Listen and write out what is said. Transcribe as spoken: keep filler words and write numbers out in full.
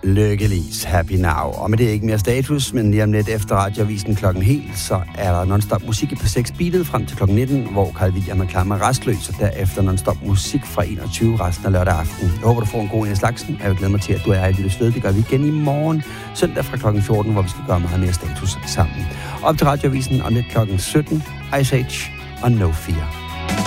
Lykkelis Happy Now. Og med det er ikke mere status, men lige om lidt efter radioavisen klokken helt, så er der non-stop musik i P seks Beatet frem til klokken nitten, hvor Carl William er klar med Rastløs, og derefter non-stop musik fra enogtyve resten af lørdag aften. Jeg håber, du får en god en af slagsen, og jeg glæder mig til, at du er i Lille Sved. Det gør vi igen i morgen, søndag fra klokken fjorten, hvor vi skal gøre meget mere status sammen. Op til radioavisen om lidt klokken sytten, Ice Age og No Fear.